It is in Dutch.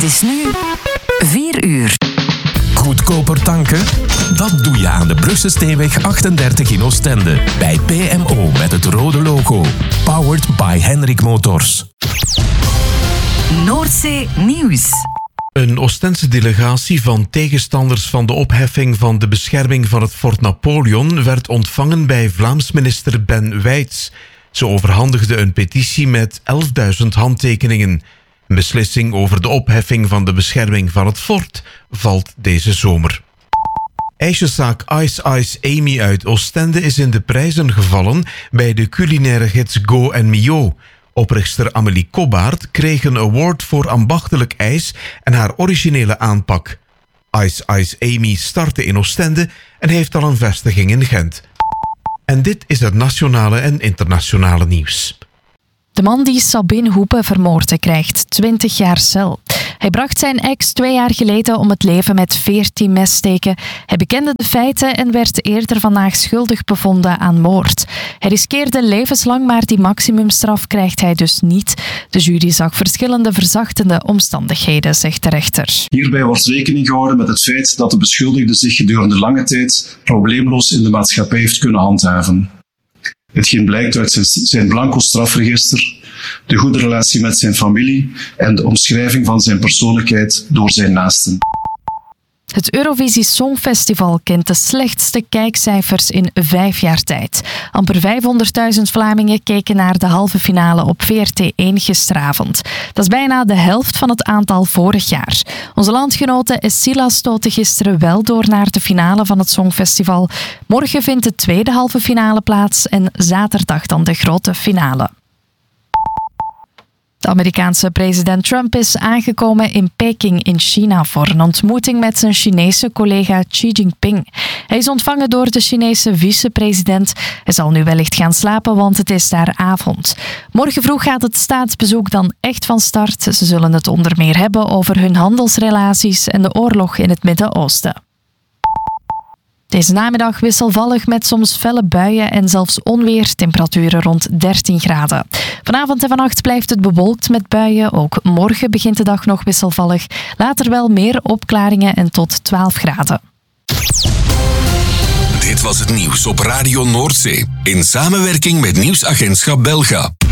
Het is nu 4 uur. Goedkoper tanken? Dat doe je aan de Brugse Steenweg 38 in Oostende. Bij PMO met het rode logo. Powered by Henrik Motors. Noordzee Nieuws. Een Oostense delegatie van tegenstanders van de opheffing van de bescherming van het Fort Napoleon werd ontvangen bij Vlaams minister Ben Wijts. Ze overhandigde een petitie met 11.000 handtekeningen. Een beslissing over de opheffing van de bescherming van het fort valt deze zomer. Ijsjeszaak Ice Ice Amy uit Oostende is in de prijzen gevallen bij de culinaire gids Go en Mio. Oprichter Amélie Kobbaert kreeg een award voor ambachtelijk ijs en haar originele aanpak. Ice Ice Amy startte in Oostende en heeft al een vestiging in Gent. En dit is het nationale en internationale nieuws. De man die Sabine Hoepe vermoordde krijgt 20 jaar cel. Hij bracht zijn ex 2 jaar geleden om het leven met 14 messteken. Hij bekende de feiten en werd eerder vandaag schuldig bevonden aan moord. Hij riskeerde levenslang, maar die maximumstraf krijgt hij dus niet. De jury zag verschillende verzachtende omstandigheden, zegt de rechter. Hierbij wordt rekening gehouden met het feit dat de beschuldigde zich gedurende lange tijd probleemloos in de maatschappij heeft kunnen handhaven. Hetgeen blijkt uit zijn blanco strafregister, de goede relatie met zijn familie en de omschrijving van zijn persoonlijkheid door zijn naasten. Het Eurovisie Songfestival kent de slechtste kijkcijfers in 5 jaar tijd. Amper 500.000 Vlamingen keken naar de halve finale op VRT1 gisteravond. Dat is bijna de helft van het aantal vorig jaar. Onze landgenote Essila stootte gisteren wel door naar de finale van het Songfestival. Morgen vindt de tweede halve finale plaats en zaterdag dan de grote finale. De Amerikaanse president Trump is aangekomen in Peking in China voor een ontmoeting met zijn Chinese collega Xi Jinping. Hij is ontvangen door de Chinese vicepresident. Hij zal nu wellicht gaan slapen, want het is daar avond. Morgen vroeg gaat het staatsbezoek dan echt van start. Ze zullen het onder meer hebben over hun handelsrelaties en de oorlog in het Midden-Oosten. Deze namiddag wisselvallig met soms felle buien en zelfs onweer, temperaturen rond 13 graden. Vanavond en vannacht blijft het bewolkt met buien. Ook morgen begint de dag nog wisselvallig. Later wel meer opklaringen en tot 12 graden. Dit was het nieuws op Radio Noordzee. In samenwerking met Nieuwsagentschap Belga.